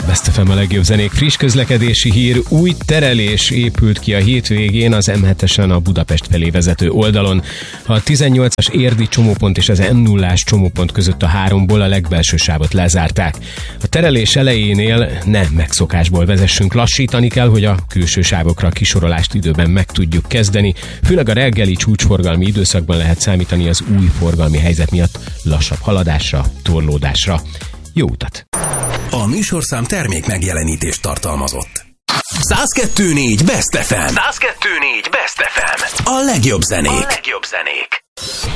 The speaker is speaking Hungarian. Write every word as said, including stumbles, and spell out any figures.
Best ef em, a legjobb zenék. Friss közlekedési hír, új terelés épült ki a hétvégén az em hetesen a Budapest felé vezető oldalon. A tizennyolcas érdi csomópont és az em nullás csomópont között a háromból a legbelső sávot lezárták. A terelés elejénél ne megszokásból vezessünk, lassítani kell, hogy a külső sávokra a kisorolást időben meg tudjuk kezdeni. Főleg a reggeli csúcsforgalmi időszakban lehet számítani az új forgalmi helyzet miatt lassabb haladásra, torlódásra. Jó utat! A műsorszám termék megjelenítést tartalmazott. száz kettő négy Best ef em. száz kettő négy Best ef em. A legjobb zenék. A legjobb zenék.